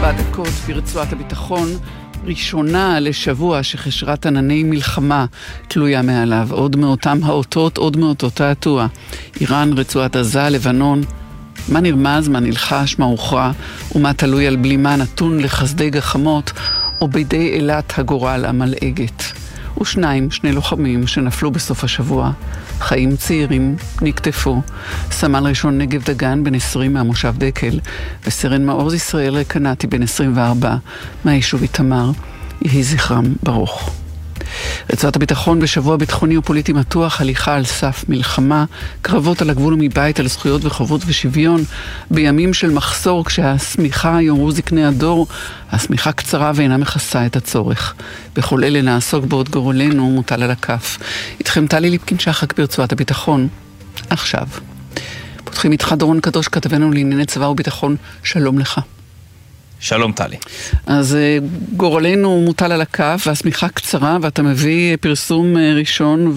דקות ברצועת הביטחון, ראשונה לשבוע שחשרת ענני מלחמה תלויה מעליו. עוד מאותם האותות, עוד מאותו תעתוע. איראן, רצועת עזה, לבנון. מה נרמז, מה נלחש, מה הוכרע, ומה תלוי על בלימה נתון לחסדי גחמות, או בידי אילת הגורל המלאגת. שני לוחמים שנפלו בסוף השבוע. חיים צעירים נקטפו. סמל ראשון נגב דגן בן 20 מהמושב דקל, וסרן מעוז ישראל רקנתי בן 24 מהיישוב איתמר. יהי זכרם ברוך. רצועת הביטחון בשבוע ביטחוני ופוליטי מתוח, הליכה על סף מלחמה, קרבות על הגבול ומבית על זכויות וחובות ושוויון, בימים של מחסור כשהסמיכה, יאמרו זקני הדור, הסמיכה קצרה ואינה מכסה את הצורך. בכל אלה נעסוק בעוד גורלנו מוטל על הכף. איתכם טלי ליפקין שחק ברצועת הביטחון. עכשיו. פותחים איתך דורון קדוש, כתבנו לענייני צבא וביטחון. שלום לך. שלום טלי. אז גורלנו מוטל על הכף והסמיכה קצרה, ואתה מביא פרסום ראשון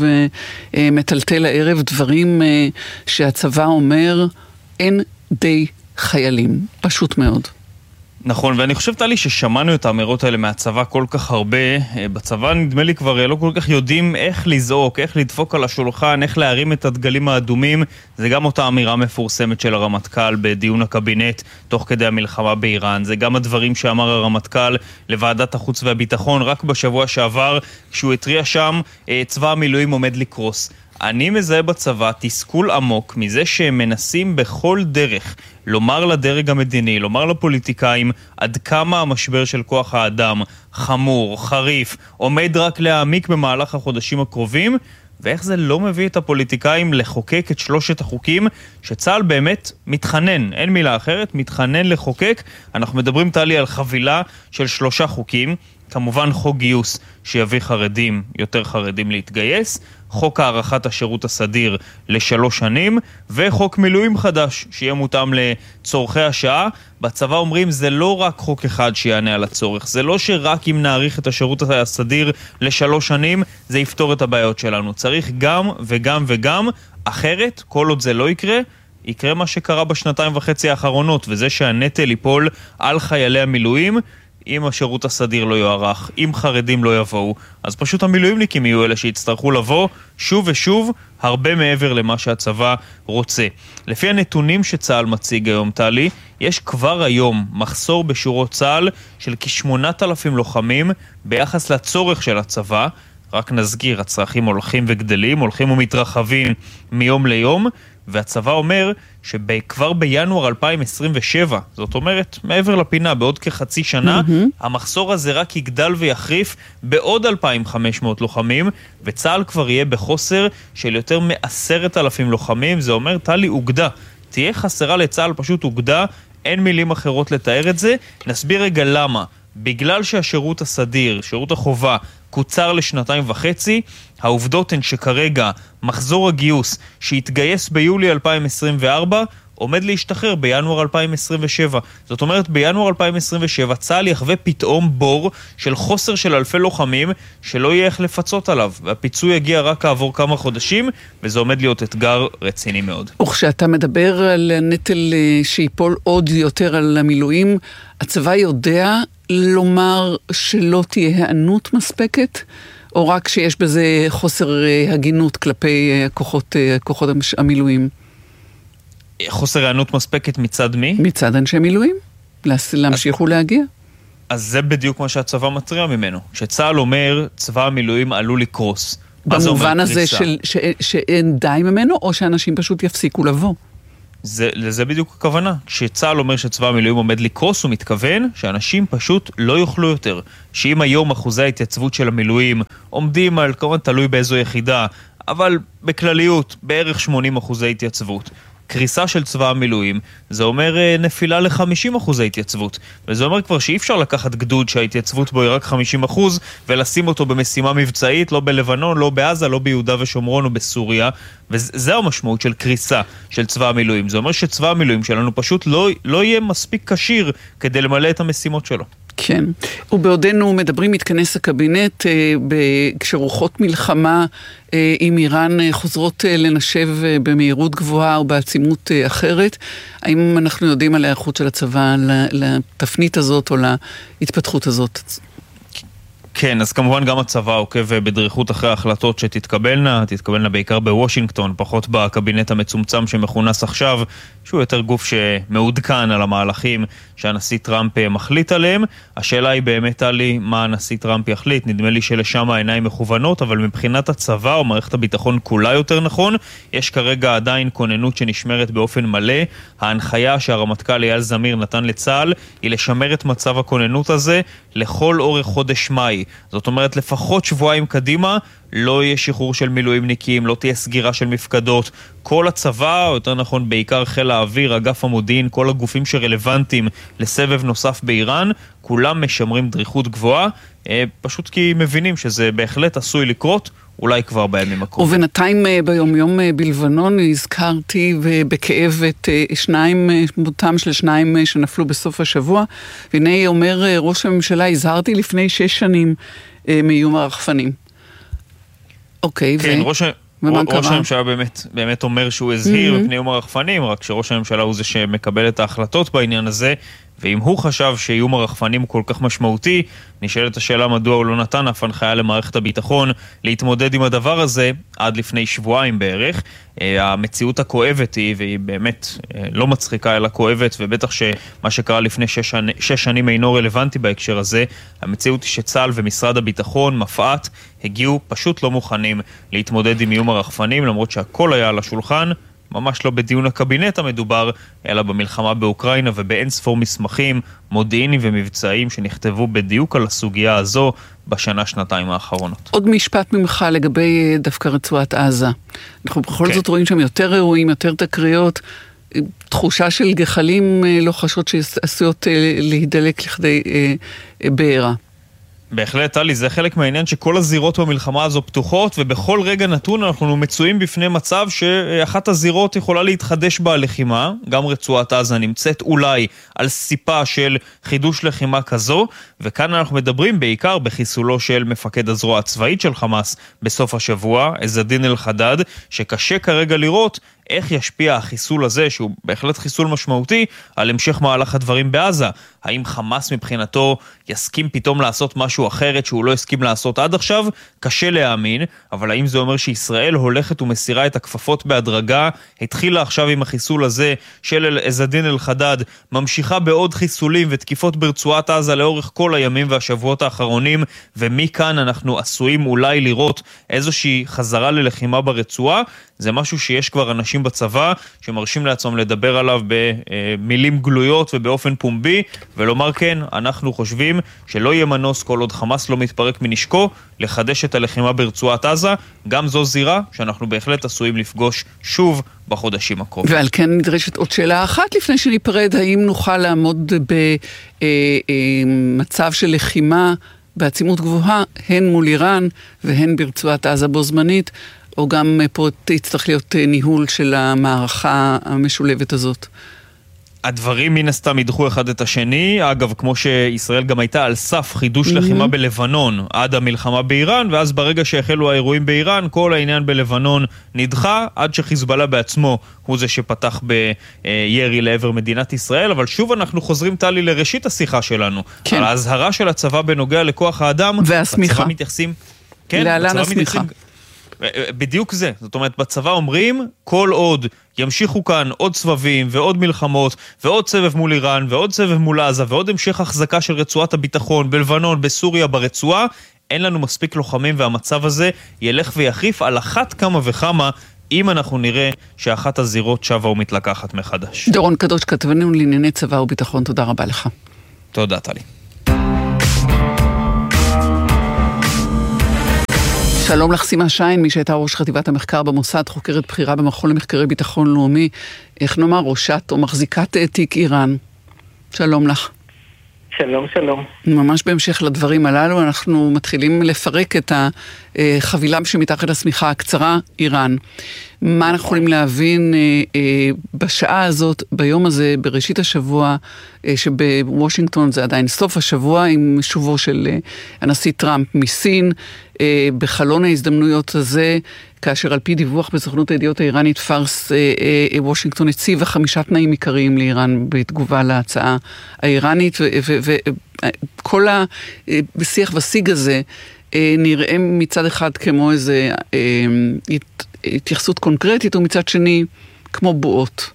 ומטלטל הערב דברים שהצבא אומר אין די חיילים. פשוט מאוד. נכון, ואני חושב טלי ששמענו את האמירות האלה מהצבא כל כך הרבה. בצבא נדמה לי כבר לא כל כך יודעים איך לזעוק, איך לדפוק על השולחן, איך להרים את הדגלים האדומים. זה גם אותה אמירה מפורסמת של הרמטכ"ל בדיון הקבינט תוך כדי המלחמה באיראן. זה גם הדברים שאמר הרמטכ"ל לוועדת החוץ והביטחון רק בשבוע שעבר, כשהוא התריע שם, צבא המילואים עומד לקרוס. אני מזהה בצבא תסכול עמוק מזה שהם מנסים בכל דרך לומר לדרג המדיני, לומר לפוליטיקאים עד כמה המשבר של כוח האדם חמור, חריף, עומד רק להעמיק במהלך החודשים הקרובים, ואיך זה לא מביא את הפוליטיקאים לחוקק את 3 החוקים שצה"ל באמת מתחנן, אין מילה אחרת, מתחנן לחוקק. אנחנו מדברים טלי על חבילה של 3 חוקים, כמובן חוק גיוס שיביא חרדים, יותר חרדים להתגייס, חוק הערכת השירות הסדיר ל3 שנים, וחוק מילואים חדש שיהיה מותאם לצורכי השעה. בצבא אומרים זה לא רק חוק אחד שיענה על הצורך, זה לא שרק אם נאריך את השירות הסדיר ל3 שנים זה יפתור את הבעיות שלנו, צריך גם וגם וגם, אחרת כל עוד זה לא יקרה מה שקרה בשנתיים וחצי האחרונות, וזה שהנטל ייפול על חיילי המילואים. אם השירות הסדיר לא יוארך, אם חרדים לא יבואו, אז פשוט המילואימניקים יהיו אלה שיצטרכו לבוא שוב ושוב, הרבה מעבר למה שהצבא רוצה. לפי הנתונים שצה"ל מציג היום, טלי, יש כבר היום מחסור בשורות צה"ל של כ8,000 לוחמים ביחס לצורך של הצבא. רק נזכיר, הצרכים הולכים וגדלים, הולכים ומתרחבים מיום ליום, והצבא אומר שכבר בינואר 2027, זאת אומרת, מעבר לפינה, בעוד כחצי שנה, המחסור הזה רק יגדל ויחריף בעוד 2,500 לוחמים, וצה"ל כבר יהיה בחוסר של יותר מ10,000 לוחמים. זה אומר, טלי, אוגדה. תהיה חסרה לצה"ל, פשוט אוגדה, אין מילים אחרות לתאר את זה. נסביר רגע למה. בגלל שהשירות הסדיר, שירות החובה, קוצר ל2.5, העובדות הן שכרגע מחזור הגיוס שהתגייס ביולי 2024 עומד להשתחרר בינואר 2027. זאת אומרת, בינואר 2027 צה"ל יחווה פתאום בור של חוסר של אלפי לוחמים שלא יהיה איך לפצות עליו, והפיצוי יגיע רק כעבור כמה חודשים, וזה עומד להיות אתגר רציני מאוד. וכשאתה מדבר על נטל שיפול עוד יותר על המילואים, הצבא יודע לומר שלא תהיה הענות מספקת, או רק שיש בזה חוסר הגינות כלפי כוחות המילואים? חוסר הענות מספקת מצד מי? מצד אנשי מילואים, להמשיך ולהגיע. אז זה בדיוק מה שהצבא מטריע ממנו. שצה"ל אומר, צבא המילואים עלול לקרוס. במובן הזה שאין די ממנו, או שאנשים פשוט יפסיקו לבוא? לזה בדיוק הכוונה. כשצה"ל אומר שצבא המילואים עומד לקרוס, הוא מתכוון שאנשים פשוט לא יוכלו יותר. שאם היום אחוזי ההתייצבות של המילואים עומדים על, כמובן תלוי באיזו יחידה, אבל בכלליות בערך 80% התייצבות. קריסה של צבא המילואים, זה אומר נפילה ל50% התייצבות. וזה אומר כבר שאי אפשר לקחת גדוד שההתייצבות בו היא רק 50% ולשים אותו במשימה מבצעית, לא בלבנון, לא בעזה, לא ביהודה ושומרון או בסוריה. וזה המשמעות של קריסה של צבא המילואים. זה אומר שצבא המילואים שלנו פשוט לא יהיה מספיק קשיר כדי למלא את המשימות שלו. כן, ובעודנו מדברים, מתכנס הקבינט כשרוחות מלחמה עם איראן חוזרות לנשב במהירות גבוהה או בעצימות אחרת. האם אנחנו יודעים על ההיערכות של הצבא לתפנית הזאת או להתפתחות הזאת? כן, אז כמובן גם הצבא עוקב בדריכות אחרי ההחלטות שתתקבלנה בעיקר בוושינגטון, פחות בקבינט המצומצם שמכונס עכשיו, שהוא יותר גוף שמעודכן על המהלכים שהנשיא טראמפ מחליט עליהם. השאלה היא באמת עלי מה הנשיא טראמפ יחליט, נדמה לי שלשם העיניים מכוונות, אבל מבחינת הצבא או מערכת הביטחון כולה יותר נכון, יש כרגע עדיין כוננות שנשמרת באופן מלא. ההנחיה שהרמטכ"ל אייל זמיר נתן לצה"ל היא לשמר את מצב הכוננות הזה לכל אורך חודש מאי. זאת אומרת, לפחות שבועיים קדימה לא יהיה שחרור של מילואימניקים, לא תהיה סגירה של מפקדות. כל הצבא, או יותר נכון בעיקר חיל האוויר, אגף המודיעין, כל הגופים שרלוונטיים לסבב נוסף באיראן, כולם משמרים דריכות גבוהה, פשוט כי מבינים שזה בהחלט עשוי לקרות, אולי כבר בימים הקרובים. ובינתיים ביום בלבנון הזכרתי בכאב את מותם של שניים שנפלו בסוף השבוע, והנה אומר ראש הממשלה, הזהרתי לפני 6 שנים מאיום הרחפנים. אוקיי, כן, ראש הממשלה באמת אומר שהוא הזהיר מפני איום הרחפנים, רק שראש הממשלה הוא זה שמקבל את ההחלטות בעניין הזה, ואם הוא חשב שאיום הרחפנים הוא כל כך משמעותי, נשאלת השאלה מדוע הוא לא נתן אף הנחיה למערכת הביטחון להתמודד עם הדבר הזה עד לפני שבועיים בערך. המציאות הכואבת היא, והיא באמת לא מצחיקה אלא כואבת, ובטח שמה שקרה לפני 6 שנים אינו רלוונטי בהקשר הזה. המציאות היא שצה"ל ומשרד הביטחון, מפא"ת, הגיעו פשוט לא מוכנים להתמודד עם איום הרחפנים, למרות שהכל היה על השולחן, ממש לא בדיון הקבינט המדובר, אלא במלחמה באוקראינה ובאין ספור מסמכים, מודיעיניים ומבצעיים שנכתבו בדיוק על הסוגיה הזו בשנה-שנתיים האחרונות. עוד משפט ממך לגבי דווקא רצועת עזה. אנחנו בכל זאת רואים שם יותר אירועים, יותר תקריות, תחושה של גחלים לא חשות שעשויות להידלק לכדי בעירה. בהחלט, טלי, זה חלק מהעניין שכל הזירות במלחמה הזו פתוחות, ובכל רגע נתון אנחנו מצויים בפני מצב שאחת הזירות יכולה להתחדש בלחימה. גם רצועת עזה נמצאת אולי על סיפה של חידוש לחימה כזו, וכאן אנחנו מדברים בעיקר בחיסולו של מפקד הזרוע הצבאית של חמאס בסוף השבוע, עז-א-דין אל-חדד, שקשה כרגע לראות איך ישפיע החיסול הזה, שהוא בהחלט חיסול משמעותי, על המשך מהלך הדברים בעזה. האם חמאס מבחינתו יסכים פתאום לעשות משהו אחרת שהוא לא הסכים לעשות עד עכשיו? קשה להאמין, אבל האם זה אומר שישראל הולכת ומסירה את הכפפות בהדרגה, התחילה עכשיו עם החיסול הזה של עז-א-דין אל-חדד, ממשיכה בעוד חיסולים ותקיפות ברצועת עזה לאורך כל הימים והשבועות האחרונים, ומכאן אנחנו עשויים אולי לראות איזושהי חזרה ללחימה ברצועה? זה משהו שיש כבר אנשים בצבא שמרשים לעצמם לדבר עליו במילים גלויות ובאופן פומבי, ולומר כן, אנחנו חושבים שלא יהיה מנוס כל עוד חמאס לא מתפרק מנשקו, לחדש את הלחימה ברצועת עזה. גם זו זירה שאנחנו בהחלט עשויים לפגוש שוב בחודשים הקרובים. ועל כן נדרשת עוד שאלה אחת לפני שניפרד, האם נוכל לעמוד במצב של לחימה בעצימות גבוהה, הן מול איראן והן ברצועת עזה בו זמנית, או גם פה יצטרך להיות ניהול של המערכה המשולבת הזאת? הדברים מן הסתם ידחו אחד את השני. אגב, כמו שישראל גם הייתה על סף חידוש לחימה בלבנון עד המלחמה באיראן, ואז ברגע שהחלו האירועים באיראן, כל העניין בלבנון נדחה, עד שחיזבאללה בעצמו הוא זה שפתח בירי לעבר מדינת ישראל. אבל שוב אנחנו חוזרים, טלי, לראשית השיחה שלנו. כן. על ההזהרה של הצבא בנוגע לכוח האדם. והסמיכה. בצבא מתייחסים... כן, להלן הסמיכה. בדיוק זה. זאת אומרת, בצבא אומרים, כל עוד ימשיכו כאן עוד סבבים ועוד מלחמות ועוד סבב מול איראן ועוד סבב מול עזה ועוד המשך החזקה של רצועת הביטחון בלבנון, בסוריה, ברצועה, אין לנו מספיק לוחמים, והמצב הזה ילך ויחריף על אחת כמה וכמה אם אנחנו נראה שאחת הזירות שווה ומתלקחת מחדש. דורון קדוש, כתבנו לענייני צבא וביטחון, תודה רבה לך. תודה, טלי. שלום לך, סימה שיין, מי שהייתה ראש חטיבת המחקר במוסד, חוקרת בחירה במכון למחקרי ביטחון לאומי, איך נאמר, ראשת או מחזיקת תיק איראן. שלום לך. שלום, שלום. ממש בהמשך לדברים הללו, אנחנו מתחילים לפרק את החבילה שמתחת לשמיכה הקצרה, איראן. מה אנחנו יכולים להבין בשעה הזאת, ביום הזה, בראשית השבוע, שבוושינגטון זה עדיין סוף השבוע, עם שובו של הנשיא טראמפ מסין, בחלון ההזדמנויות הזה, כאשר על פי דיווח בסוכנות הידיעות האיראנית פארס, וושינגטון הציבה 5 תנאים עיקריים לאיראן בתגובה להצעה האיראנית, וכל השיח ושיג הזה נראה מצד אחד כמו איזה התייחסות קונקרטית, ומצד שני כמו בועות.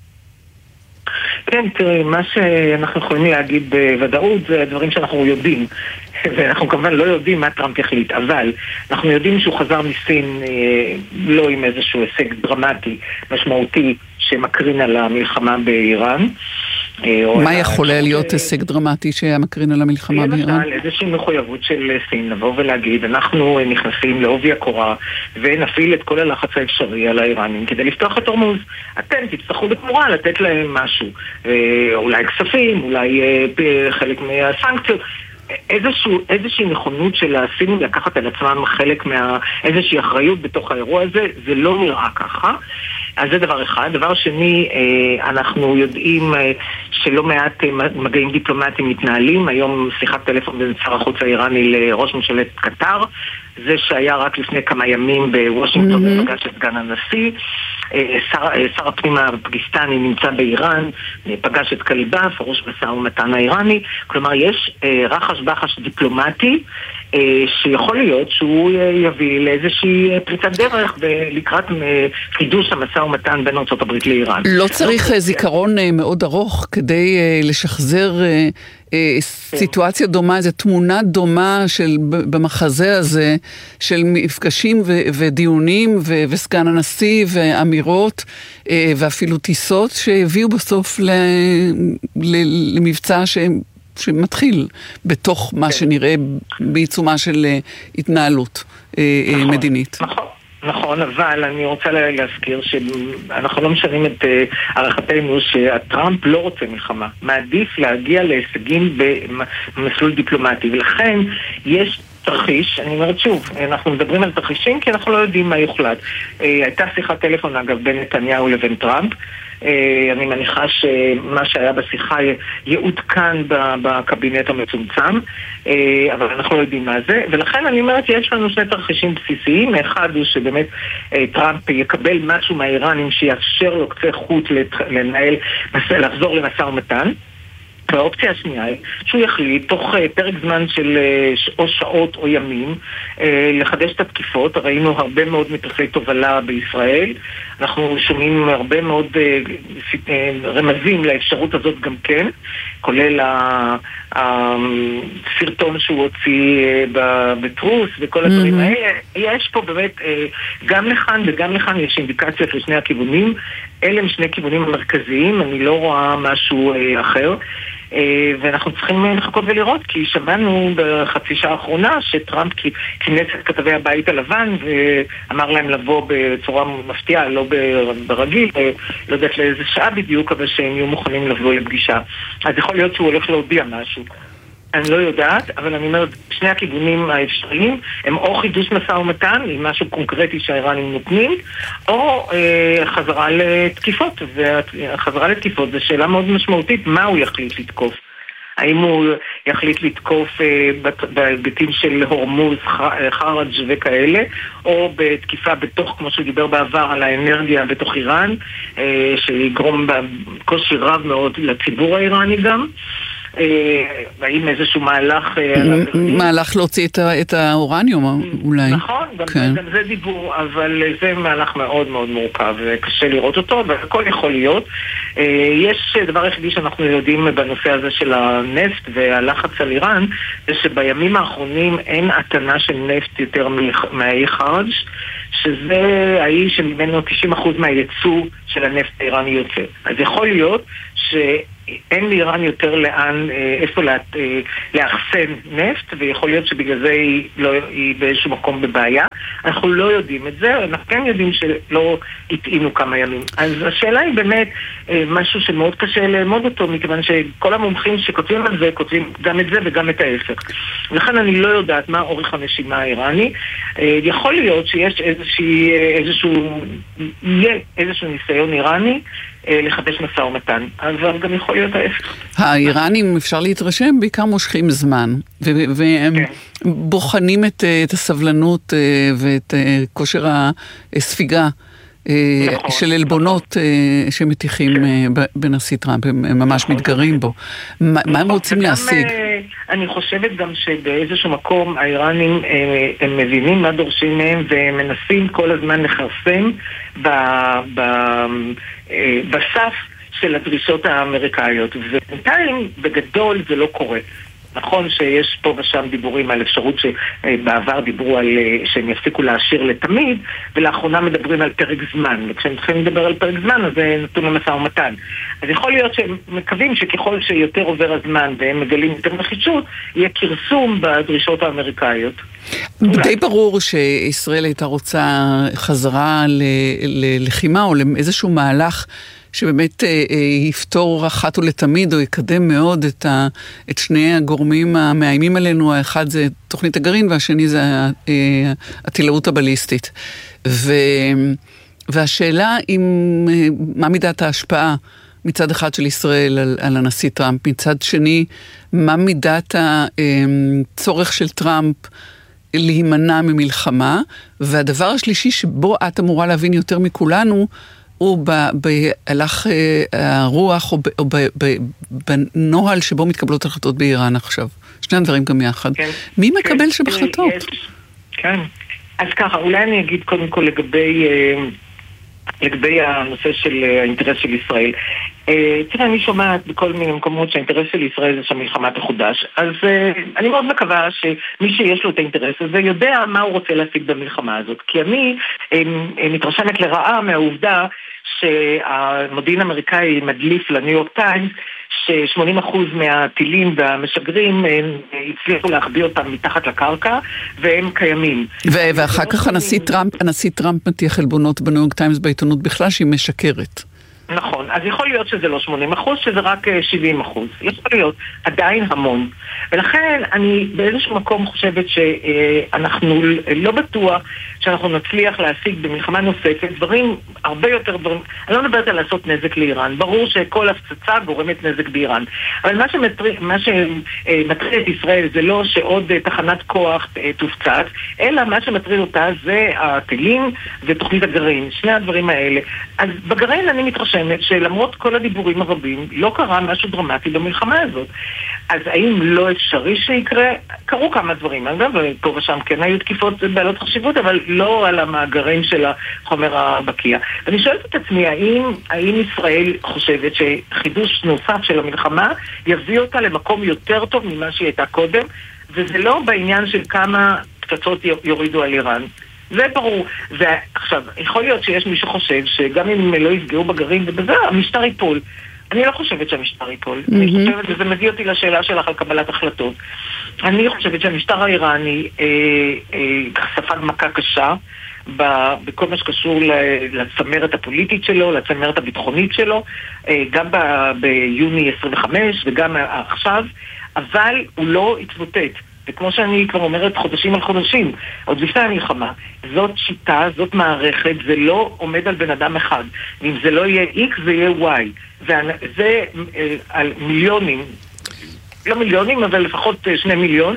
כן, תראי, מה שאנחנו יכולים להגיד בוודאות זה הדברים שאנחנו יודעים. ואנחנו כמובן לא יודעים מה טראמפ יחליט, אבל אנחנו יודעים שהוא חזר מסין לא עם איזשהו הישג דרמטי, משמעותי, שמקרין על המלחמה באיראן. מה יכול להיות הישג דרמטי שהיה מקרין על המלחמה באיראן? למשל, איזושהי מחויבות של סין לבוא ולהגיד, אנחנו נכנסים לעובי הקורה ונפעיל את כל הלחץ האפשרי על האיראנים כדי לפתוח את הורמוז. אתם תצטרכו בתמורה לתת להם משהו, אולי כספים, אולי חלק מהסנקציות. איזושהי נכונות של הסינים לקחת על עצמם חלק איזושהי אחריות בתוך האירוע הזה, זה לא נראה ככה. אז זה דבר אחד. דבר שני, אנחנו יודעים שלא מעט מגעים דיפלומטיים מתנהלים. היום שיחת טלפון בין שר החוץ האיראני לראש ממשלת קטר, זה שהיה רק לפני כמה ימים בוושינגטון בפגש את סגן הנשיא. שר הפנים הפקיסטני נמצא באיראן, פגש את קליבאף, ראש משא ומתן האיראני. כלומר, יש רחש בחש דיפלומטי שיכול להיות שהוא יביא לאיזושהי פריצת דרך לקראת חידוש המשא ומתן בין ארצות הברית לאיראן. לא צריך זיכרון מאוד ארוך כדי לשחזר סיטואציה דומה, איזו תמונה דומה במחזה הזה של מפגשים ודיונים וסגן הנשיא ואמירות ואפילו טיסות שהביאו בסוף למבצע שמתחיל בתוך מה שנראה בעיצומה של התנהלות מדינית. נכון, אבל אני רוצה להזכיר שאנחנו לא משנים את הערכתנו שהטראמפ לא רוצה מלחמה. מעדיף להגיע להישגים במסלול דיפלומטי, ולכן יש תרחיש, אני אומרת שוב, אנחנו מדברים על תרחישים כי אנחנו לא יודעים מה יוחלט. הייתה שיחת טלפון אגב בין נתניהו לבין טראמפ, אני מניחה שמה שהיה בשיחה יעודכן בקבינט המצומצם, אבל אנחנו לא יודעים מה זה, ולכן אני אומרת יש לנו 2 תרחישים בסיסיים. אחד הוא שבאמת טראמפ יקבל משהו מהאיראנים שיאפשר לו קצה חוט לחזור למשא ומתן. והאופציה השנייה היא שהוא יחליט תוך פרק זמן של או שעות או ימים לחדש את התקיפות. ראינו הרבה מאוד מטוסי תובלה בישראל, אנחנו שומעים הרבה מאוד רמזים לאפשרות הזאת גם כן, כולל הסרטון שהוא הוציא בטרוס וכל הדברים האלה. יש פה באמת גם לכאן וגם לכאן יש אינדיקציות לשני הכיוונים. אלה הם 2 כיוונים המרכזיים, אני לא רואה משהו אחר. ואנחנו צריכים לחכות ולראות, כי שמענו בחצי שעה האחרונה שטראמפ כינס את כתבי הבית הלבן ואמר להם לבוא בצורה מפתיעה, לא ברגיל, לא יודעת לאיזה שעה בדיוק, אבל שהם יהיו מוכנים לבוא לפגישה. אז יכול להיות שהוא הולך להודיע משהו. אני לא יודעת, אבל אני אומרת, 2 הכיוונים האפשריים הם או חידוש משא ומתן, עם משהו קונקרטי שהאיראנים נותנים, או חזרה לתקיפות. והחזרה לתקיפות זו שאלה מאוד משמעותית, מה הוא יחליט לתקוף? האם הוא יחליט לתקוף בהיבטים של הורמוז, חראג' וכאלה, או בתקיפה בתוך, כמו שהוא דיבר בעבר, על האנרגיה בתוך איראן, שיגרום בקושי רב מאוד לציבור האיראני גם. האם איזשהו מהלך להוציא את האורניום אולי. נכון, גם זה דיבור, אבל זה מהלך מאוד מאוד מורכב וקשה לראות אותו, אבל הכל יכול להיות. יש דבר יחידי שאנחנו יודעים בנושא הזה של הנפט והלחץ על איראן, זה שבימים האחרונים אין התנה של נפט יותר מהאי חראג', שזה האי שממנו 90% מהייצוא של הנפט האיראני יוצא. אז יכול להיות שאין לאיראן יותר איפה לאחסן נפט, ויכול להיות שבגלל זה היא באיזשהו מקום בבעיה. אנחנו לא יודעים את זה, אנחנו כן יודעים שלא התאינו כמה ימים. אז השאלה היא באמת, משהו שמאוד קשה לאמוד אותו, מכיוון שכל המומחים שכותבים על זה, כותבים גם את זה וגם את ההפך. לכן אני לא יודעת מה אורך הנשימה האיראני. יכול להיות שיש איזשהו ניסיון איראני לחדש משא ומתן, אבל גם יכול להיות ההפך. האיראנים, אפשר להתרשם, בעיקר מושכים זמן, והם בוחנים את הסבלנות ואת כושר הספיגה של אלבונות שמתיחים בנשיא טראמפ, הם ממש מתגרים בו. מה הם רוצים להשיג? אני חושבת גם שבאיזשהו מקום האיראנים הם מבינים מה דורשים מהם ומנסים כל הזמן לחרסם בסף של הדרישות האמריקאיות, ובינתיים בגדול זה לא קורה. נכון שיש פה ושם דיבורים על אפשרות שבעבר דיברו על שהם יפסיקו להשאיר לתמיד, ולאחרונה מדברים על פרק זמן, וכשהם צריכים לדבר על פרק זמן אז זה נתון למשא ומתן. אז יכול להיות שהם מקווים שככל שיותר עובר הזמן והם מגלים יותר נחישות, יהיה כרסום בדרישות האמריקאיות. די ברור שישראל הייתה רוצה חזרה ללחימה או לאיזשהו מהלך שבאמת יפתור אחת ולתמיד או יקדם מאוד את שני הגורמים המאיימים עלינו. האחד זה תוכנית הגרעין והשני זה הטילאות הבליסטית. והשאלה מה מידת ההשפעה מצד אחד של ישראל על הנשיא טראמפ, מצד שני מה מידת הצורך של טראמפ להימנע ממלחמה, והדבר השלישי שבו את אמורה להבין יותר מכולנו הוא בהלך הרוח או בנוהל שבו מתקבלות החלטות באיראן עכשיו. שני הדברים גם יחד. מי מקבל שם החלטות? כן. אז ככה, אולי אני אגיד קודם כל לגבי הנושא של האינטרס של ישראל. תראה, אני שומעת בכל מיני מקומות שהאינטרס של ישראל זה שהמלחמה תחודש, אז אני מאוד מקווה שמי שיש לו את האינטרס הזה יודע מה הוא רוצה להשיג במלחמה הזאת, כי אני מתרשמת לרעה מהעובדה שהמודיעין האמריקאי מדליף לניו יורק טיימס ש80% מהטילים והמשגרים הצליחו להחביא אותם מתחת לקרקע והם קיימים. ואחר כך הנשיא טראמפ מטיח עלבונות בניו יורק טיימס בעיתונות בכלל שהיא משקרת. נכון, אז יכול להיות שזה לא 80%, שזה רק 70%. יכול להיות עדיין המון. ולכן אני באיזשהו מקום חושבת שאנחנו לא בטוח שאנחנו נצליח להשיג במלחמה נוספת דברים, הרבה יותר דברים. אני לא מדברת על לעשות נזק לאיראן. ברור שכל הפצצה גורמת נזק באיראן. אבל מה שמטריד את ישראל זה לא שעוד תחנת כוח תופצץ, אלא מה שמטריד אותה זה הטילים ותוכנית הגרעין. שני הדברים האלה. אז בגרעין אני מתרשמת שלמרות כל הדיבורים הרבים, לא קרה משהו דרמטי במלחמה הזאת. אז האם לא אפשרי שיקרה? קרו כמה דברים, אגב, ופה ושם כן היו תקיפות בעלות חשיבות, אבל לא על המאגרים של החומר הבקיע. ואני שואלת את עצמי, האם ישראל חושבת שחידוש נוסף של המלחמה יביא אותה למקום יותר טוב ממה שהיא הייתה קודם, וזה לא בעניין של כמה פצצות יורידו על איראן. זה ברור. ועכשיו, יכול להיות שיש מי שחושב שגם אם לא יפגעו בגרעין ובזה, המשטר ייפול. אני לא חושבת שהמשטר ייפול. אני חושבת, וזה מביא אותי לשאלה שלך על קבלת החלטות. אני חושבת שהמשטר האיראני ספג מכה קשה בכל מה שקשור לצמרת הפוליטית שלו, לצמרת הביטחונית שלו, גם ביוני 25 וגם עכשיו, אבל הוא לא התמוטט. וכמו שאני כבר אומרת חודשים על חודשים, עוד לפני המלחמה, זאת שיטה, זאת מערכת, זה לא עומד על בן אדם אחד. ואם זה לא יהיה X, זה יהיה Y. וזה על מיליונים, לא מיליונים, אבל לפחות 2 מיליון,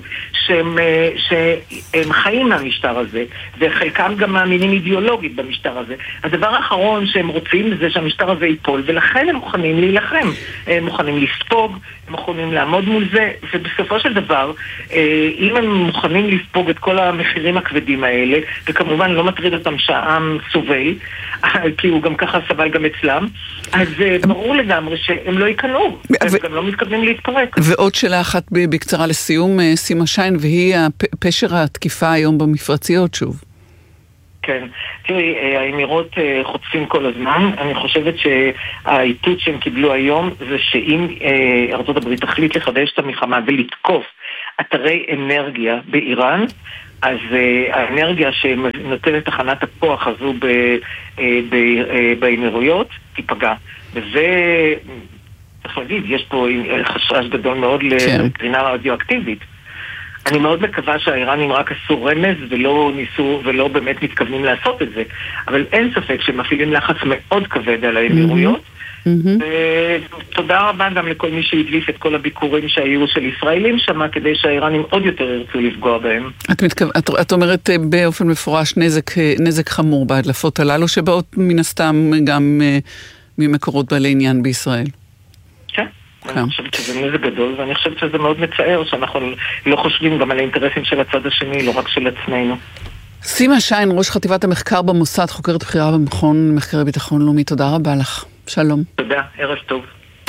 שהם חיים מהמשטר הזה, וחלקם גם מאמינים אידיאולוגית במשטר הזה. הדבר האחרון שהם רוצים זה שהמשטר הזה ייפול, ולכן הם מוכנים להילחם. הם מוכנים לספוג, הם מוכנים לעמוד מול זה, ובסופו של דבר, אם הם מוכנים לספוג את כל המחירים הכבדים האלה, וכמובן לא מטריד אותם שהעם סובל, כי הוא גם ככה סבל גם אצלם, אז ברור לגמרי שהם לא ייכנעו, הם גם לא מתכוונים להתפרק. ועוד שאלה אחת בקצרה לסיום, סימה שיין, והיא פשר התקיפה היום במפרציות שוב. כן, תראי, האמירות חוטפים כל הזמן. אני חושבת שהאיתות שהם קיבלו היום זה שאם ארצות הברית תחליט לחדש את המלחמה ולתקוף אתרי אנרגיה באיראן, אז האנרגיה שנותנת תחנת הכוח הזו באמירויות תיפגע וזה, צריך להגיד, יש פה חשש גדול מאוד לקרינה רדיואקטיבית. אני מאוד מקווה שהאיראנים רק עשו רמז ולא ניסו ולא באמת מתכוונים לעשות את זה. אבל אין ספק שמפעילים לחץ מאוד כבד על האמירויות. ותודה רבה גם לכל מי שהדליף את כל הביקורים שהיו של ישראלים שם, כדי שהאיראנים עוד יותר ירצו לפגוע בהם. את אומרת באופן מפורש נזק חמור בהדלפות הללו, שבאות מן הסתם גם ממקורות בעלי עניין בישראל. כן. אני חושבת שזה נזק גדול, ואני חושבת שזה מאוד מצער שאנחנו לא חושבים גם על האינטרסים של הצד השני, לא רק של עצמנו. סימה שיין, ראש חטיבת המחקר במוסד, חוקרת בחירה במכון מחקרי ביטחון לאומי, תודה רבה לך. שלום. תודה, ערב טוב.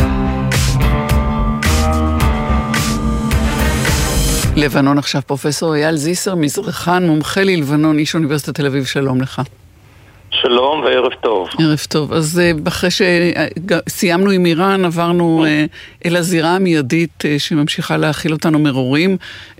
לבנון עכשיו, פרופסור אייל זיסר, מזרחן, מומחה ללבנון, איש אוניברסיטת תל אביב, שלום לך. שלום וערב טוב. ערב טוב. אז אחרי שסיימנו עם איראן, עברנו אל הזירה המיידית שממשיכה להכיל אותנו מרורים.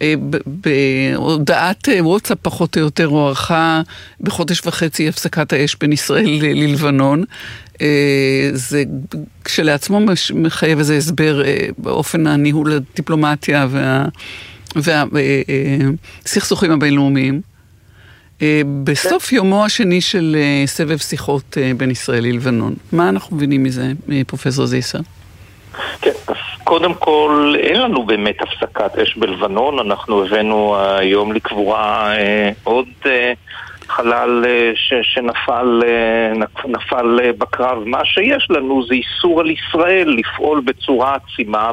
בהודעת וואטסאפ פחות או יותר הוארכה בחודש וחצי הפסקת האש בין ישראל ללבנון. זה כשלעצמו מחייב איזה הסבר באופן הניהול הדיפלומטיה והסכסוכים הבינלאומיים. בסוף יומו השני של סבב שיחות בין ישראל ללבנון. מה אנחנו מבינים מזה, פרופסור זיסר? כן, אז קודם כל, אין לנו באמת הפסקת אש בלבנון. אנחנו הבאנו היום לקבורה עוד חלל שנפל בקרב. מה שיש לנו זה איסור על ישראל לפעול בצורה עצימה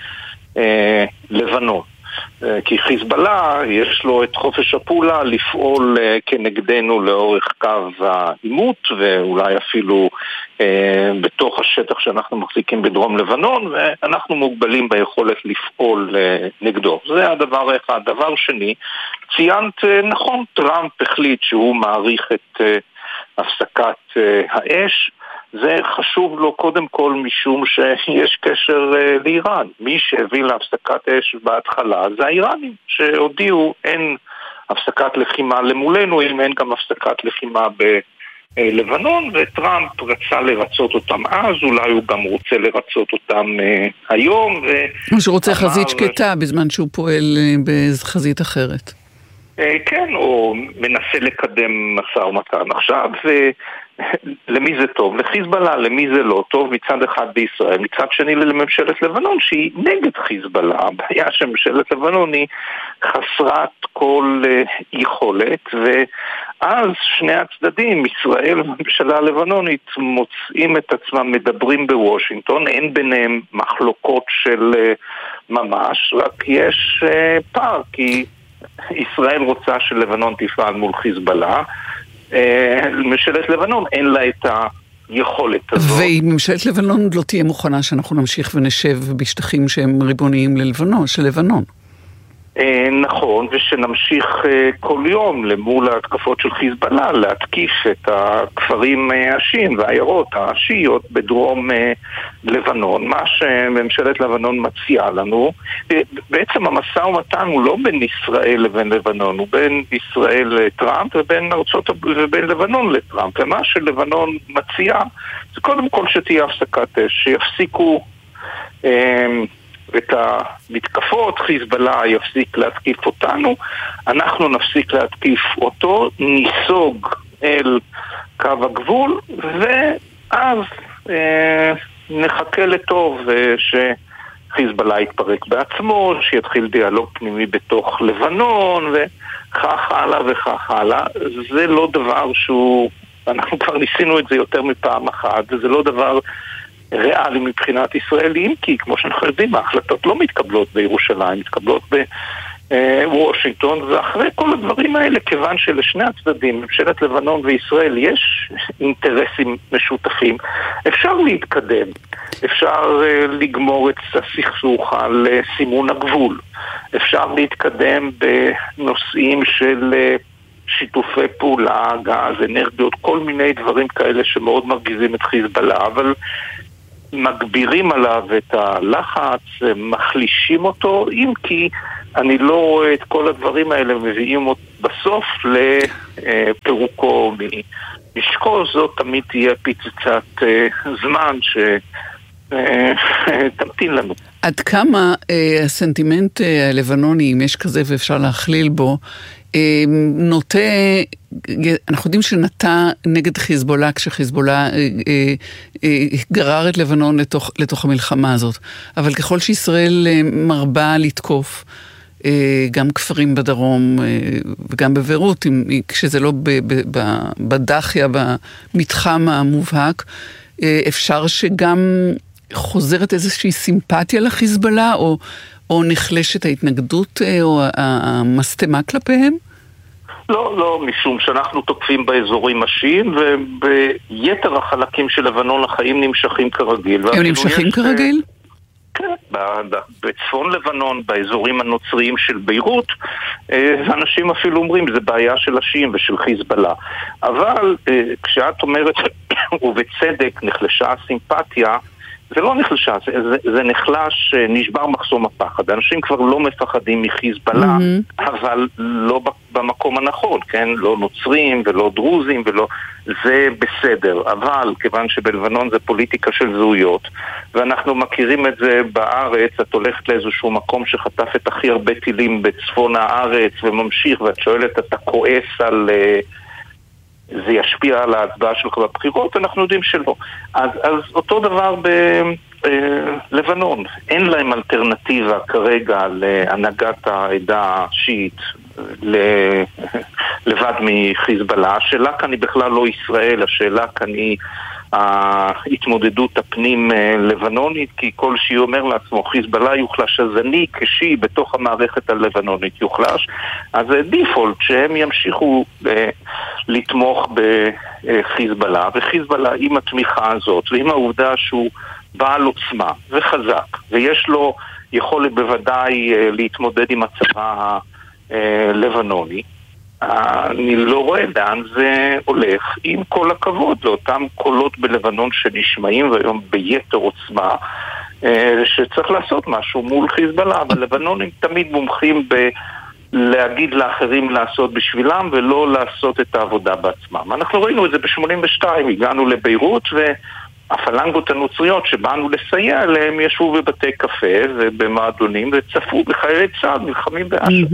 בלבנון. כי חיזבאללה יש לו את חופש הפעולה לפעול כנגדנו לאורך קו העימות, ואולי אפילו בתוך השטח שאנחנו מחזיקים בדרום לבנון, ואנחנו מוגבלים ביכולת לפעול נגדו. זה הדבר אחד. דבר שני, ציינת נכון, טראמפ החליט שהוא מעריך את הפסקת האש. זה חשוב לו קודם כל משום שיש קשר לאיראן. מי שהביא להפסקת אש בהתחלה זה האיראנים, שהודיעו אין הפסקת לחימה למולנו, אם אין גם הפסקת לחימה בלבנון, וטראמפ רצה לרצות אותם אז, אולי הוא גם רוצה לרצות אותם היום. הוא שרוצה חזית שקטה בזמן שהוא פועל בחזית אחרת. כן, או מנסה לקדם משא ומתן. עכשיו, למי זה טוב? לחיזבאללה, למי זה לא טוב? מצד אחד בישראל, מצד שני לממשלת לבנון שהיא נגד חיזבאללה. הבעיה שממשלת לבנון היא חסרת כל יכולת, ואז שני הצדדים, ישראל וממשלה הלבנונית, מוצאים את עצמם מדברים בוושינגטון, אין ביניהם מחלוקות של ממש, רק יש פער, כי ישראל רוצה שלבנון תפעל מול חיזבאללה, ממשלת לבנון אין לה את היכולת הזאת. ואם ממשלת לבנון לא תהיה מוכנה שאנחנו נמשיך ונשב בשטחים שהם ריבוניים ללבנון, של לבנון. נכון, ושנמשיך כל יום למול ההתקפות של חיזבאללה להתקיף את הכפרים השיעים והעיירות השיעיות בדרום לבנון. מה שממשלת לבנון מציעה לנו, בעצם המשא ומתן הוא לא בין ישראל לבין לבנון, הוא בין ישראל לטראמפ ובין לבנון לטראמפ. ומה שלבנון מציעה זה קודם כל שתהיה הפסקת אש, שיפסיקו את המתקפות, חיזבאללה יפסיק להתקיף אותנו, אנחנו נפסיק להתקיף אותו, ניסוג אל קו הגבול, ואז נחכה לטוב שחיזבאללה יתפרק בעצמו, שיתחיל דיאלוג פנימי בתוך לבנון, וכך הלאה וכך הלאה. זה לא דבר שהוא, אנחנו כבר ניסינו את זה יותר מפעם אחת, וזה לא דבר ריאלי מבחינת ישראלים, כי כמו שאנחנו יודעים, ההחלטות לא מתקבלות בירושלים, מתקבלות בוושינגטון, ואחרי כל הדברים האלה, כיוון שלשני הצדדים, ממשלת לבנון וישראל, יש אינטרסים משותפים, אפשר להתקדם, אפשר לגמור את הסכסוך על סימון הגבול, אפשר להתקדם בנושאים של שיתופי פעולה, גז, אנרגיות, כל מיני דברים כאלה שמאוד מרגיזים את חיזבאללה, אבל מגבירים עליו את הלחץ, מחלישים אותו, אם כי אני לא רואה את כל הדברים האלה מביאים בסוף לפירוקו נשקול, זאת תמיד תהיה פצצת זמן שתמתין לנו. עד כמה הסנטימנט הלבנוני, אם יש כזה ואפשר להכליל בו, נוטה, אנחנו יודעים שנטה נגד חיזבאללה, כשחיזבאללה גרר את לבנון לתוך המלחמה הזאת. אבל ככל שישראל מרבה לתקוף, גם כפרים בדרום וגם בבירות, כשזה לא בדחיה, במתחם המובהק, אפשר שגם חוזרת איזושהי סימפתיה לחיזבאללה, או נחלשת ההתנגדות או המסתמה כלפיהם? לא, משום שאנחנו תוקפים באזורים משיים, וביתר החלקים של לבנון החיים נמשכים כרגיל. הם נמשכים כרגיל? כן, בצפון לבנון, באזורים הנוצריים של ביירות, אנשים אפילו אומרים, זה בעיה של השיעים ושל חיזבאללה. אבל כשאת אומרת, ובצדק נחלשה הסימפתיה, זה לא נחלשה, זה נחלש, נשבר מחסום הפחד. אנשים כבר לא מפחדים מחיזבאללה, אבל לא במקום הנכון, כן? לא נוצרים ולא דרוזים ולא... זה בסדר, אבל כיוון שבלבנון זה פוליטיקה של זהויות, ואנחנו מכירים את זה בארץ, את הולכת לאיזשהו מקום שחטף את הכי הרבה טילים בצפון הארץ וממשיך, ואת שואלת, אתה כועס על... זה ישפיע על ההצבעה שלך בבחירות, אנחנו יודעים שלא. אז אותו דבר בלבנון. אין להם אלטרנטיבה כרגע להנהגת העדה השיעית לבד מחיזבאללה. השאלה כאן היא בכלל לא ישראל, השאלה כאן היא ההתמודדות הפנים לבנונית, כי כל שיעי אומר לעצמו חיזבאללה יוחלש, אז אני כשיעי בתוך המערכת הלבנונית יוחלש, אז זה דיפולט שהם ימשיכו לתמוך בחיזבאללה, וחיזבאללה עם התמיכה הזאת ועם העובדה שהוא בעל עוצמה וחזק ויש לו יכולת בוודאי להתמודד עם הצבא הלבנוני, אני לא רואה לאן זה הולך, עם כל הכבוד לאותם קולות בלבנון שנשמעים והיום ביתר עוצמה, שצריך לעשות משהו מול חיזבאללה, אבל לבנונים תמיד מומחים להגיד לאחרים לעשות בשבילם ולא לעשות את העבודה בעצמם. אנחנו ראינו את זה ב-82, הגענו לביירות והפלנגות הנוצריות שבאנו לסייע להם ישבו בבתי קפה ובמועדונים וצפו בחיילי צה"ל נלחמים באש"ף.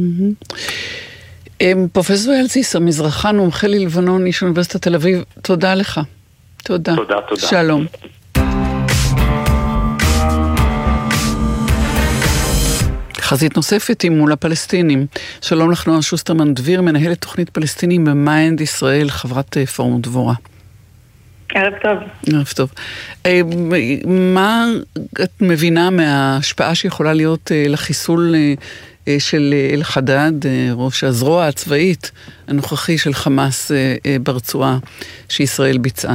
פרופסור אייל ציסר, מזרחן, מומחה ללבנון, איש אוניברסיטת תל אביב, תודה לך. תודה. שלום. חזית נוספת היא מול הפלסטינים. שלום לך נועה שוסטרמן דביר, מנהלת תוכנית פלסטינים במיינד ישראל, חברת פורום דבורה. ערב טוב. ערב טוב. מה את מבינה מההשפעה שיכולה להיות לחיסול של אל-חדד, ראש הזרוע הצבאית הנוכחי של חמאס ברצועה שישראל ביצעה?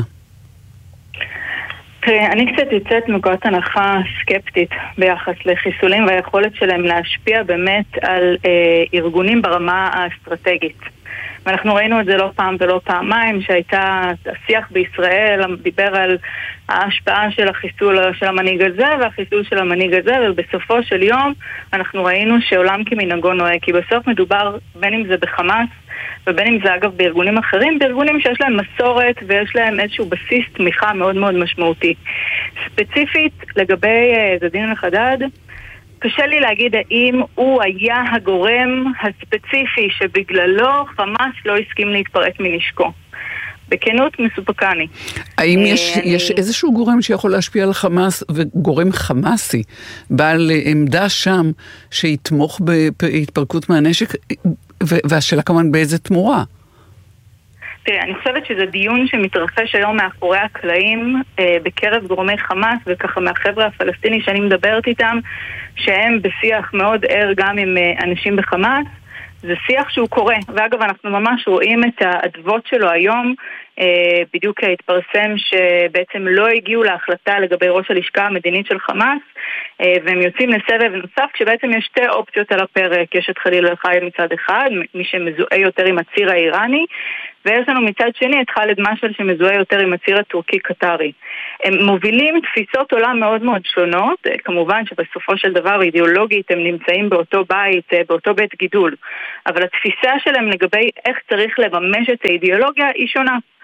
תראה, אני קצת יוצאת מנקודת הנחה סקפטית ביחס לחיסולים והיכולת שלהם להשפיע באמת על ארגונים ברמה האסטרטגית. ואנחנו ראינו את זה לא פעם ולא פעמיים, שהייתה השיח בישראל דיבר על ההשפעה של החיסול של המנהיג הזה והחיסול של המנהיג הזה, ובסופו של יום אנחנו ראינו שעולם כמנהגו נוהג, כי בסוף מדובר בין אם זה בחמאס ובין אם זה אגב בארגונים אחרים, בארגונים שיש להם מסורת ויש להם איזשהו בסיס תמיכה מאוד מאוד משמעותי. ספציפית לגבי זדין אל-חדד, קשה לי להגיד האם הוא היה הגורם הספציפי שבגללו חמאס לא הסכים להתפרץ מנשקו. בכנות מסופקני. האם יש איזשהו גורם שיכול להשפיע על חמאס, וגורם חמאסי, בעל עמדה שם, שיתמוך בהתפרקות מהנשק, והשאלה כמובן באיזה תמורה? תראה, אני חושבת שזה דיון שמתרחש היום מאחורי הקלעים בקרב גורמי חמאס, וככה מהחבר'ה הפלסטיני שאני מדברת איתם, שהם בשיח מאוד ער גם עם אנשים בחמאס. זה שיח שהוא קורה, ואגב אנחנו ממש רואים את העדבות שלו היום. בדיוק התפרסם שבעצם לא הגיעו להחלטה לגבי ראש הלשכה המדינית של חמאס, והם יוצאים לסבב נוסף כשבעצם יש שתי אופציות על הפרק. יש את חליל אל-חייל מצד אחד, מי שמזוהה יותר עם הציר האיראני, ויש לנו מצד שני את חאלד משעל שמזוהה יותר עם הציר הטורקי-קטרי. הם מובילים תפיסות עולם מאוד מאוד שונות, כמובן שבסופו של דבר אידיאולוגית הם נמצאים באותו בית, באותו בית גידול, אבל התפיסה שלהם לגבי איך צריך לממש את האידיאולוגיה היא שונה.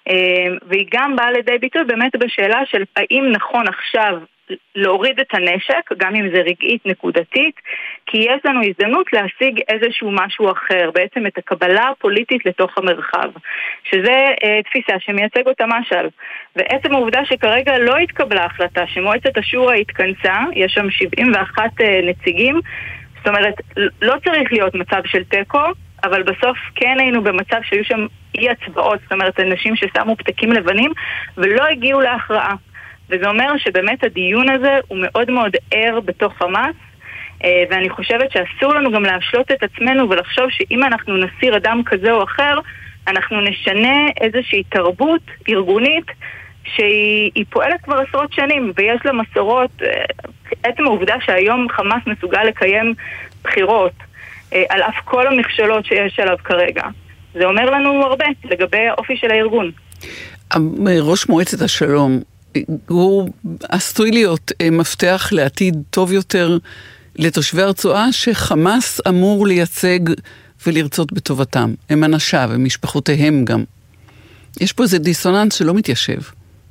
והיא גם באה לידי ביטוי באמת בשאלה של האם נכון עכשיו להוריד את הנשק, גם אם זה רגעית נקודתית, כי יש לנו הזדמנות להשיג איזשהו משהו אחר, בעצם את הקבלה הפוליטית לתוך המרחב, שזה תפיסה שמייצג אותה משל. ועצם העובדה שכרגע לא התקבלה החלטה, שמועצת השורא התכנסה, יש שם 71 נציגים, זאת אומרת, לא צריך להיות מצב של טקו, אבל בסוף כן היינו במצב שהיו שם אי הצבעות, זאת אומרת, אנשים ששמו פתקים לבנים ולא הגיעו להכרעה. וזה אומר שבאמת הדיון הזה הוא מאוד מאוד ער בתוך חמאס, ואני חושבת שאסור לנו גם להשלות את עצמנו ולחשוב שאם אנחנו נסיר אדם כזה או אחר, אנחנו נשנה איזושהי תרבות ארגונית שהיא פועלת כבר עשרות שנים, ויש לה מסורות. עצם העובדה שהיום חמאס מסוגל לקיים בחירות, על אף כל המכשלות שיש עליו כרגע, זה אומר לנו הרבה לגבי האופי של הארגון. ראש מועצת השלום, הוא עשוי להיות מפתח לעתיד טוב יותר לתושבי הרצועה שחמאס אמור לייצג ולרצות בטובתם. הם אנשיו, הם משפחותיהם גם. יש פה איזה דיסוננס שלא מתיישב.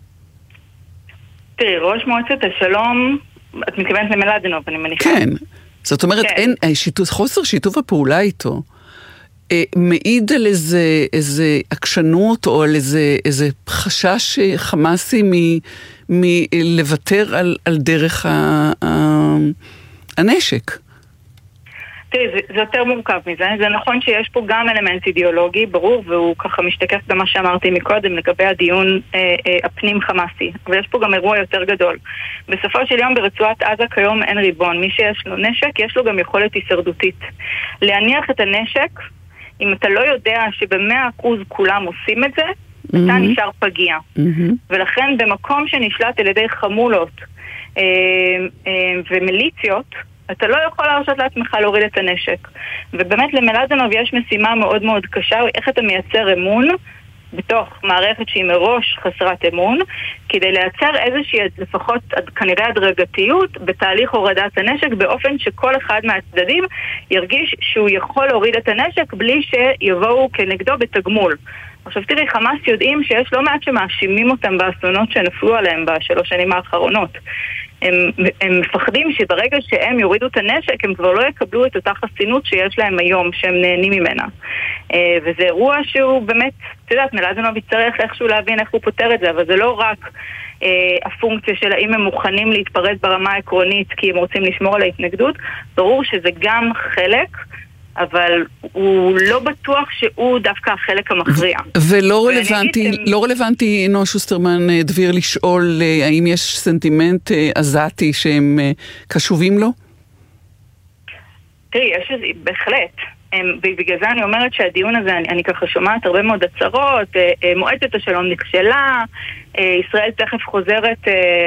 תראי, ראש מועצת השלום, את מתכוונת למלאדנוב, אני מניחה. כן, זאת אומרת, כן. חוסר שיתוף הפעולה איתו מעיד על איזה עקשנות או על איזה חשש חמאסי מלוותר על דרך הנשק. תראי, זה יותר מורכב מזה. זה נכון שיש פה גם אלמנט אידיאולוגי, ברור, והוא ככה משתקף במה שאמרתי מקודם לגבי הדיון הפנים חמאסי. אבל יש פה גם אירוע יותר גדול. בסופו של יום ברצועת עזה כיום אין ריבון. מי שיש לו נשק, יש לו גם יכולת הישרדותית. להניח את הנשק, אם אתה לא יודע שב100% כולם עושים את זה, אתה נשאר פגיע. ולכן במקום שנשלט על ידי חמולות ומיליציות, אתה לא יכול להרשות לעצמך להוריד את הנשק. ובאמת למלאדנוב יש משימה מאוד מאוד קשה, איך אתה מייצר אמון בתוך מערכת שהיא מראש חסרת אמון, כדי לייצר איזושהי לפחות כנראה הדרגתיות בתהליך הורדת הנשק, באופן שכל אחד מהצדדים ירגיש שהוא יכול להוריד את הנשק בלי שיבואו כנגדו בתגמול. עכשיו תראי, חמאס יודעים שיש לא מעט שמאשימים אותם באסונות שנפלו עליהם בשלוש שנים האחרונות. הם מפחדים שברגע שהם יורידו את הנשק, הם כבר לא יקבלו את אותה חסינות שיש להם היום, שהם נהנים ממנה. וזה אירוע שהוא באמת, אתה יודעת, מלאדנוב יצטרך איכשהו להבין איך הוא פותר את זה, אבל זה לא רק הפונקציה של האם הם מוכנים להתפרץ ברמה העקרונית כי הם רוצים לשמור על ההתנגדות, ברור שזה גם חלק, אבל הוא לא בטוח שהוא דווקא החלק המכריע. ולא רלוונטי, נועה שוסטרמן, דביר, לשאול האם יש סנטימנט עזתי שהם קשובים לו? תראי, יש איזה, בהחלט. ובגלל זה אני אומרת שהדיון הזה, אני ככה שומעת הרבה מאוד הצהרות, מועצת השלום נכשלה, ישראל תכף חוזרת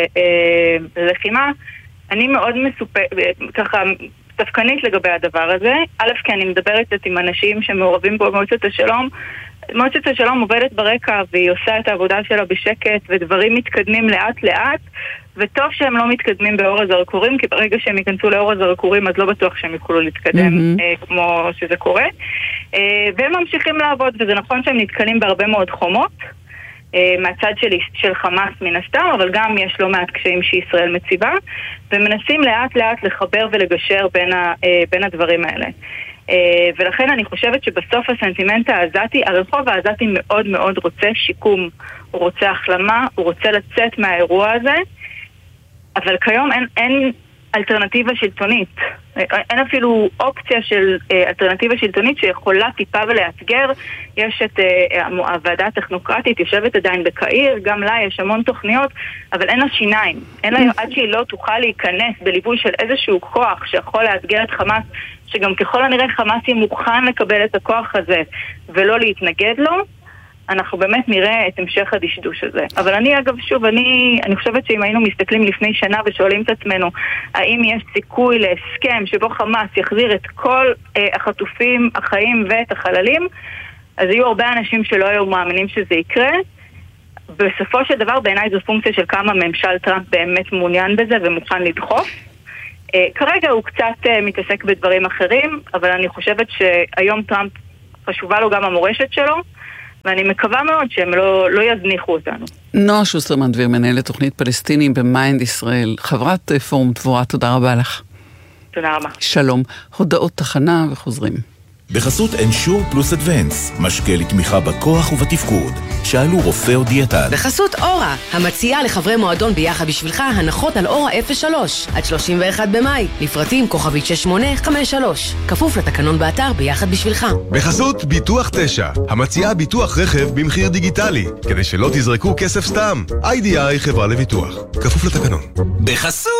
ללחימה. אני מאוד ככה ספקנית לגבי הדבר הזה. א', כי אני מדברת עם אנשים שמעורבים פה במועצת השלום. מועצת השלום עובדת ברקע והיא עושה את העבודה שלה בשקט, ודברים מתקדמים לאט לאט, וטוב שהם לא מתקדמים באור הזרקורים, כי ברגע שהם ייכנסו לאור הזרקורים אז לא בטוח שהם יוכלו להתקדם כמו שזה קורה. והם ממשיכים לעבוד, וזה נכון שהם נתקלים בהרבה מאוד חומות מהצד של חמאס מן הסתם, אבל גם יש לא מעט קשיים שישראל מציבה, ומנסים לאט לאט לחבר ולגשר בין הדברים האלה. ולכן אני חושבת שבסוף הסנטימנט העזתי, הרחוב העזתי מאוד מאוד רוצה שיקום, הוא רוצה החלמה, הוא רוצה לצאת מהאירוע הזה, אבל כיום אין אלטרנטיבה שלטונית. אין אפילו אופציה של אלטרנטיבה שלטונית שיכולה טיפה ולאתגר. יש את הוועדה הטכנוקרטית, יושבת עדיין בקהיר, גם לה יש המון תוכניות, אבל אין לה שיניים. אין לה, עד שהיא לא תוכל להיכנס בליווי של איזשהו כוח שיכול לאתגר את חמאס, שגם ככל הנראה חמאס יהיה מוכן לקבל את הכוח הזה ולא להתנגד לו, אנחנו באמת נראה את המשך הדשדוש הזה. אבל אני אגב, שוב, אני חושבת שאם היינו מסתכלים לפני שנה ושואלים את עצמנו האם יש סיכוי להסכם שבו חמאס יחזיר את כל החטופים, החיים ואת החללים, אז היו הרבה אנשים שלא היו מאמינים שזה יקרה. בסופו של דבר בעיניי זו פונקציה של כמה ממשל טראמפ באמת מעוניין בזה ומוכן לדחוף. כרגע הוא קצת מתעסק בדברים אחרים, אבל אני חושבת שהיום טראמפ חשובה לו גם המורשת שלו, ואני מקווה מאוד שהם לא יזניחו אותנו. נועה שוסטרמן דביר, מנהלת תוכנית פלסטינים במיינד ישראל, חברת פורום דבורה, תודה רבה לך. תודה רבה. שלום, הודעות תחנה וחוזרים. בחסות אנשור פלוס אדוונס, משקה לתמיכה בכוח ובתפקוד. שאלו רופא או דיאטן. בחסות אורה, המציעה לחברי מועדון ביחד בשבילך הנחות על אורה 03 עד 31 במאי. לפרטים כוכבית 6853. כפוף לתקנון באתר ביחד בשבילך. בחסות ביטוח 9, המציעה ביטוח רכב במחיר דיגיטלי, כדי שלא תזרקו כסף סתם. IDI חברה לביטוח. כפוף לתקנון. בחסות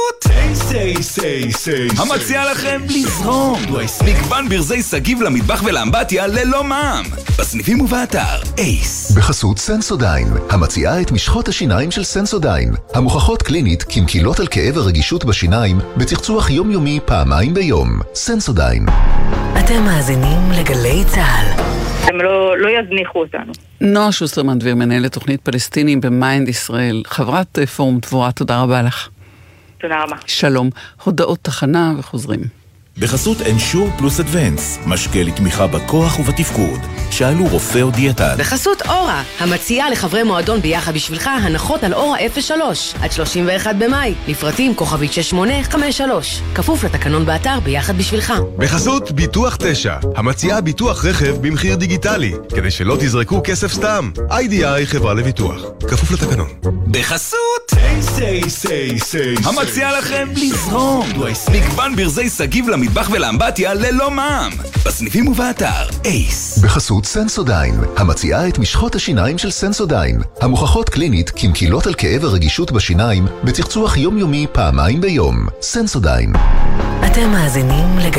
המציעה לכם לזרום. מגוון ברזי סגיב למטבח ולאמבטיה ללא מע"מ. בסניפים ובאתר אייס. בחסות סנסודיין, המציעה את משחות השיניים של סנסודיין, המוכחות קלינית כמקילות על כאב הרגישות בשיניים בצחצוח יומיומי פעמיים ביום. סנסודיין. אתם מאזינים לגלי צהל. הם לא יזניחו אותנו. נועה שוסטרמן דביר, מנהלת תוכנית פלסטינים במיינד ישראל, חברת פורום דבורה, תודה רבה לך. תודה רבה. שלום, הודעות תחנה וחוזרים. בחסות אנשור פלוס אדוונס, משקה לתמיכה בכוח ובתפקוד. שאלו רופא או דיאטן. בחסות אורה, המציעה לחברי מועדון ביחד בשבילך הנחות על אורה 03 עד 31 במאי. לפרטים כוכבית 6853. כפוף לתקנון באתר ביחד בשבילך. בחסות ביטוח 9, המציעה ביטוח רכב במחיר דיגיטלי, כדי שלא תזרקו כסף סתם. IDI חברה לביטוח. כפוף לתקנון. בחסות המציעה לכם לזרום. מגוון ברזי סגיב למטבח ולאמבטיה ללא מע"מ. בסניפים ובאתר אייס. בחסות סנסודיין, המציעה את משחות השיניים של סנסודיין, המוכחות קלינית כמקילות על כאב הרגישות בשיניים בצחצוח יומיומי פעמיים ביום. סנסודיין. אתם מאזינים לגלי